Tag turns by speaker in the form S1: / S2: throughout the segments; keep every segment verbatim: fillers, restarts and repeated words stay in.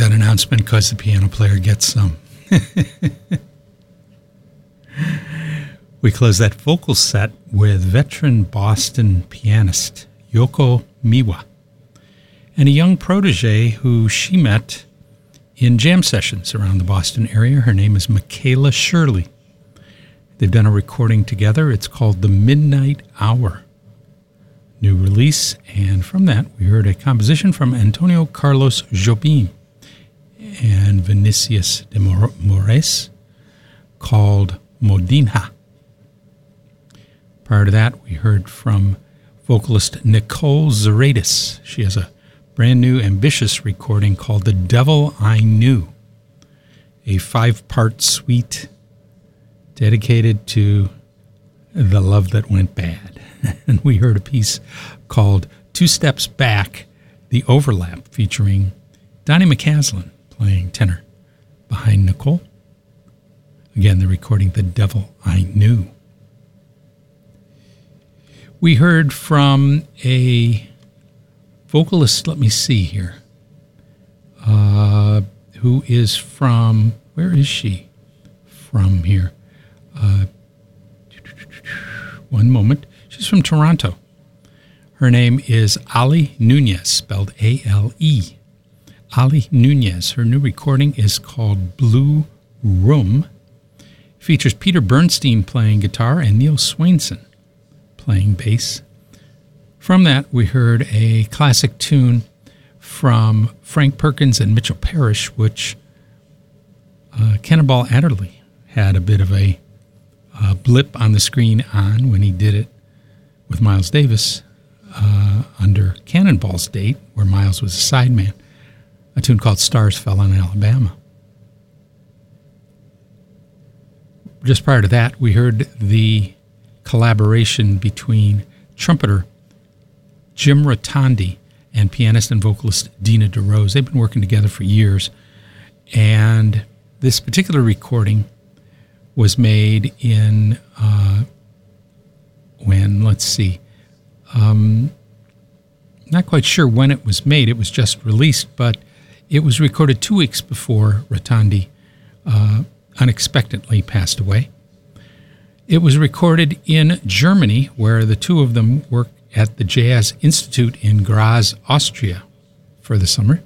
S1: that announcement because the piano player gets some. We close that vocal set with veteran Boston pianist Yoko Miwa and a young protege who she met in jam sessions around the Boston area. Her name is Michaela Shirley. They've done a recording together. It's called The Midnight Hour. New release, and from that we heard a composition from Antonio Carlos Jobim and Vinicius de Moraes called Modinha. Prior to that, we heard from vocalist Nicole Zaradis. She has a brand new, ambitious recording called The Devil I Knew, a five-part suite dedicated to the love that went bad. And we heard a piece called Two Steps Back, The Overlap, featuring Donnie McCaslin playing tenor behind Nicole. Again, the recording The Devil I Knew. We heard from a vocalist, let me see here, uh, who is from, where is she from here? Uh, one moment. She's from Toronto. Her name is Ali Nunez, spelled A L E. Ali Nunez. Her new recording is called Blue Room. It features Peter Bernstein playing guitar and Neil Swainson playing bass. From that, we heard a classic tune from Frank Perkins and Mitchell Parrish, which uh, Cannonball Adderley had a bit of a uh, blip on the screen on when he did it with Miles Davis uh, under Cannonball's date, where Miles was a sideman, a tune called Stars Fell on Alabama. Just prior to that, we heard the collaboration between trumpeter Jim Rotondi and pianist and vocalist Dina DeRose. They've been working together for years, and this particular recording was made in uh, when, let's see, um, not quite sure when it was made. It was just released, but it was recorded two weeks before Rotondi uh, unexpectedly passed away. It was recorded in Germany, where the two of them work at the Jazz Institute in Graz, Austria, for the summer.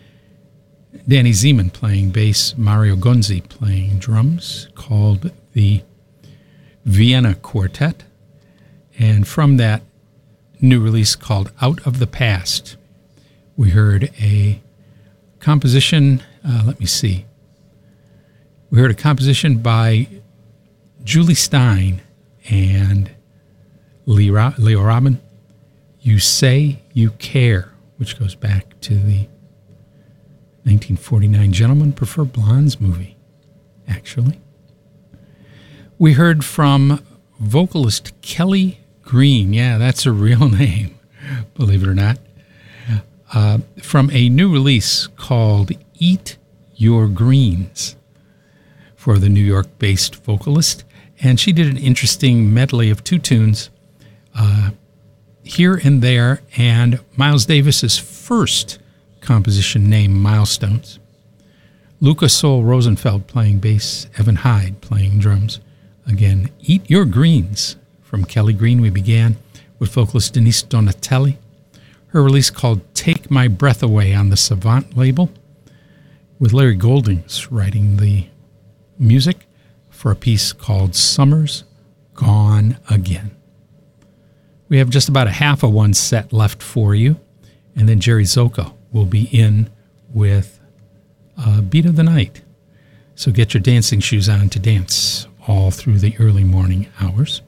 S1: Danny Zeman playing bass, Mario Gonzi playing drums, called the Vienna Quartet. And from that new release called Out of the Past, we heard a composition, uh, let me see. We heard a composition by Julie Stein and Leo Robin, You Say You Care, which goes back to the nineteen forty-nine Gentlemen Prefer Blondes movie, actually. We heard from vocalist Kelly Green. Yeah, that's a real name, believe it or not. Uh, from a new release called Eat Your Greens for the New York-based vocalist. And she did an interesting medley of two tunes, uh, Here and There, and Miles Davis's first composition named Milestones. Luca Sol Rosenfeld playing bass, Evan Hyde playing drums. Again, Eat Your Greens. From Kelly Green, we began with vocalist Denise Donatelli. Her release called Take My Breath Away on the Savant label, with Larry Goldings writing the music for a piece called Summer's Gone Again. We have just about a half of one set left for you, and then Jerry Zocco will be in with uh, Beat of the Night. So get your dancing shoes on to dance all through the early morning hours.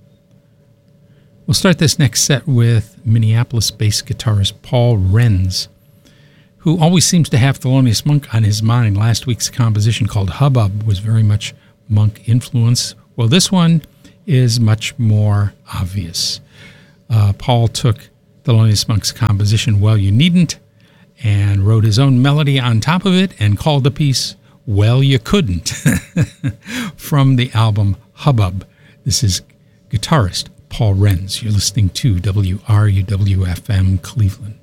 S1: We'll start this next set with Minneapolis-based guitarist Paul Renz, who always seems to have Thelonious Monk on his mind. Last week's composition called Hubbub was very much Monk influence. Well, this one is much more obvious. Uh, Paul took Thelonious Monk's composition Well You Needn't and wrote his own melody on top of it and called the piece Well You Couldn't from the album Hubbub. This is guitarist Paul Renz. You're listening to W R U W F M Cleveland.